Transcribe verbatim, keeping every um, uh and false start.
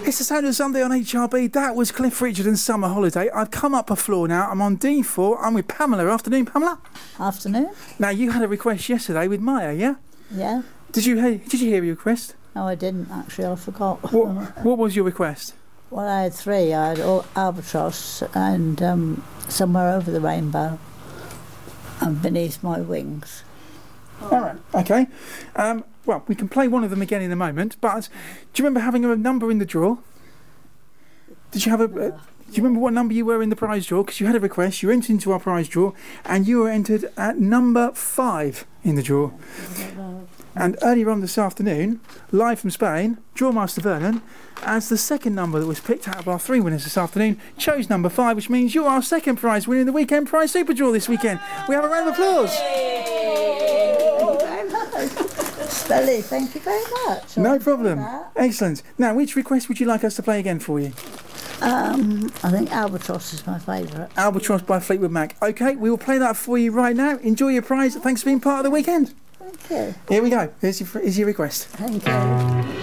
It's the sound of Sunday on H R B. That was Cliff Richard and Summer Holiday. I've come up a floor now. I'm on D four. I'm with Pamela. Afternoon, Pamela. Afternoon. Now, you had a request yesterday with Maya, yeah? Yeah. Did you hear, did you hear your request? No, I didn't actually. I forgot. What, what was your request? Well, I had three. I had Al- Albatross and um, Somewhere Over the Rainbow and Beneath My Wings. All right. Okay. Um, well, we can play one of them again in a moment, but do you remember having a number in the draw? Did you have a... Uh, do you remember what number you were in the prize draw? Because you had a request, you entered into our prize draw, and you were entered at number five in the draw. And earlier on this afternoon, live from Spain, Drawmaster Vernon, as the second number that was picked out of our three winners this afternoon, chose number five, which means you're our second prize winner in the Weekend Prize Super Draw this weekend. We have a round of applause. Spelly, thank you very much. No problem. Excellent. Now, which request would you like us to play again for you? Um, I think Albatross is my favourite. Albatross by Fleetwood Mac. OK, we will play that for you right now. Enjoy your prize. Thanks for being part of the weekend. Thank you. Here we go. Here's your, here's your request. Thank you.